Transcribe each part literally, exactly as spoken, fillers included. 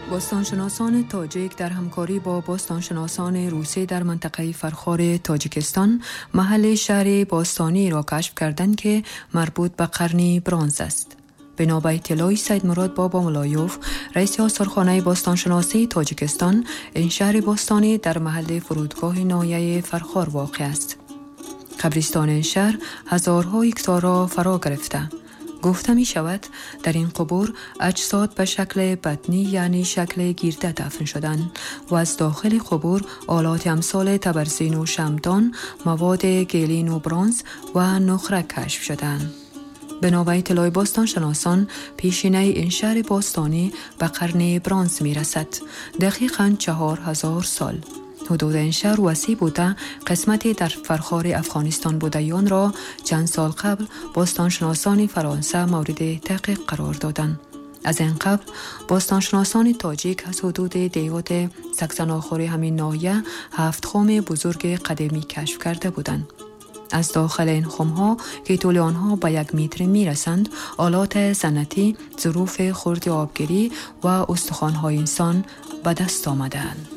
باستانشناسان تاجیک در همکاری با باستانشناسان روسی در منطقه فرخار تاجیکستان محل شهر باستانی را کشف کردند که مربوط به قرن برنز است. بنا به اطلاع سید مراد بابا ملایوف، رئیس آثارخانه باستانشناسی تاجیکستان، این شهر باستانی در محل فرودگاه ناحیه فرخار واقع است. قبرستان این شهر هزارها هکتار را فرا گرفته. گفته می شود در این قبور اجساد به شکل بطنی یعنی شکل گرده دفن شدند و از داخل قبور آلات امثال تبرزین و شمعدان، مواد گلین و برنز و نقره کشف شدند. بنا به اطلاع باستانشناسان، پیشینه این شهر باستانی به قرن برنز می رسد، دقیقاً چهار هزار سال. حدود این شهر وسیع بوده، قسمتی در فرخار افغانستان بودیان را چند سال قبل باستانشناسان فرانسه مورد تحقیق قرار دادند. از این قبل باستانشناسان تاجیک از حدود دیوت سکسناخوری همین ناحیه هفت خم بزرگ قدیمی کشف کرده بودند. از داخل این خمها که طول آنها به یک متر می رسند، آلات صنعتی، ظروف خرد آبگیری و استخوان‌های انسان به دست آمدند.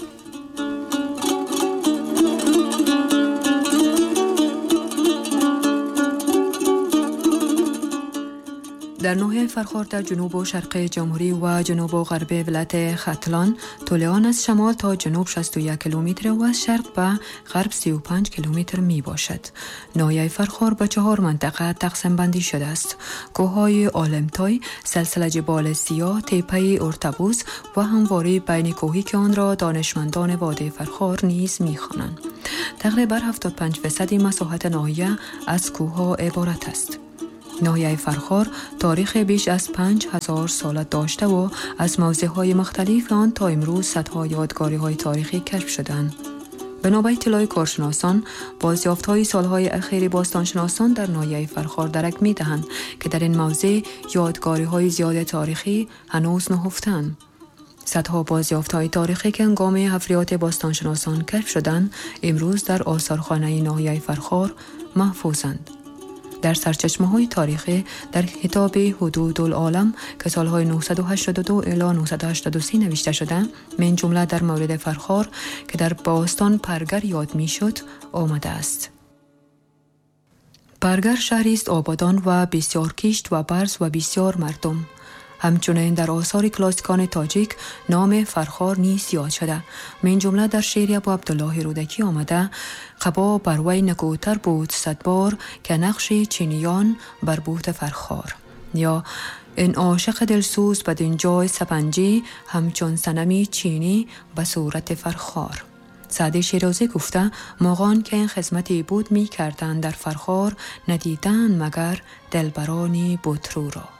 در ناحیه فرخار در جنوب و شرق جمهوری و جنوب و غرب ولایت ختلان، طول آن از شمال تا جنوب شصت و یک کیلومتر و از شرق به غرب سی و پنج کیلومتر می باشد. ناحیه فرخار به چهار منطقه تقسیم بندی شده است. کوههای عالمتای، سلسله جبال سیاه، تپه ارتبوس و همواره بین کوهی که آن را دانشمندان وادی فرخار نیز می خوانند. تقریبا هفتاد و پنج درصد مساحت ناحیه از کوهها عبارت است. ناحیه فرخار تاریخ بیش از پنج هزار سال داشته و از موضع‌های مختلف آن تا امروز صدها یادگاری‌های تاریخی کشف شدند. بنا به اطلاع کارشناسان، بازیافت‌های سالهای اخیر باستانشناسان در ناحیه فرخار درک می‌دهند که در این موضع یادگاری‌های زیاد تاریخی هنوز نهفته‌اند. صدها بازیافت‌های تاریخی که هنگام حفریات باستانشناسان کشف شدند، امروز در آثارخانه ناحیه فرخار محفوظند. در سرچشمه‌های تاریخی در کتاب حدود العالم که سالهای نهصد و هشتاد و دو الی نهصد و هشتاد و سه نوشته شده، من جمله در مورد فرخار که در باستان پرگر یاد می‌شد آمده است. پرگر شهری است آبادان و بسیار کشت و برز و بسیار مردم. همچنین در آثار کلاسیکان تاجیک نام فرخار نیز یاد شده. من جمله در شعر ابو عبدالله رودکی آمده: قبا بر وی نکوتر بود صد بار که نقش چینیان بر بود فرخار. یا این عاشق دلسوز بدین جای سپنجی همچون صنمی چینی به صورت فرخار. سعدی شیرازی گفته مغان که این خدمتی بود می کردن در فرخار ندیدن مگر دلبرانی بطرو را.